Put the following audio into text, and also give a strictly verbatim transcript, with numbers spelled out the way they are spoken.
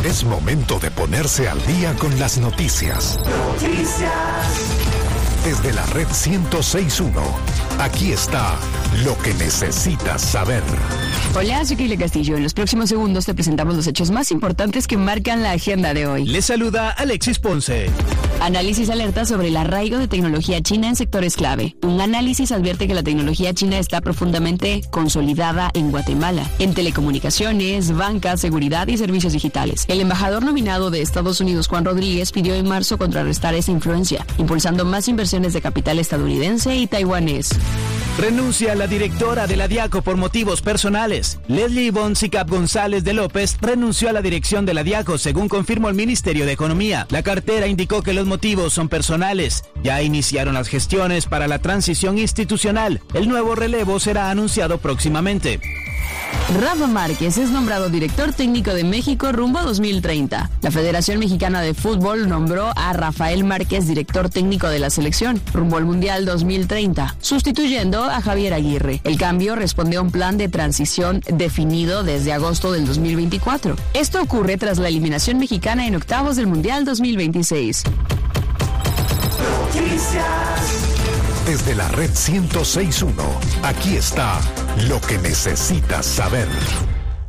Es momento de ponerse al día con las noticias. Noticias. Desde la red ciento seis punto uno, aquí está lo que necesitas saber. Hola, soy Keila Castillo. En los próximos segundos te presentamos los hechos más importantes que marcan la agenda de hoy. Les saluda Alexis Ponce. Análisis alerta sobre el arraigo de tecnología china en sectores clave. Un análisis advierte que la tecnología china está profundamente consolidada en Guatemala, en telecomunicaciones, banca, seguridad y servicios digitales. El embajador nominado de Estados Unidos, Juan Rodríguez, pidió en marzo contrarrestar esa influencia, impulsando más inversiones de capital estadounidense y taiwanés. Renuncia la directora de la DIACO por motivos personales. Leslie Ivonne Sicap González de López renunció a la dirección de la DIACO, según confirmó el Ministerio de Economía. La cartera indicó que los motivos son personales. Ya iniciaron las gestiones para la transición institucional. El nuevo relevo será anunciado próximamente. Rafa Márquez es nombrado director técnico de México rumbo a dos mil treinta. La Federación Mexicana de Fútbol nombró a Rafael Márquez director técnico de la selección rumbo al Mundial dos mil treinta, sustituyendo a Javier Aguirre. El cambio responde a un plan de transición definido desde agosto del dos mil veinticuatro. Esto ocurre tras la eliminación mexicana en octavos del Mundial dos mil veintiséis. Noticias. Desde la red ciento seis punto uno, aquí está lo que necesitas saber.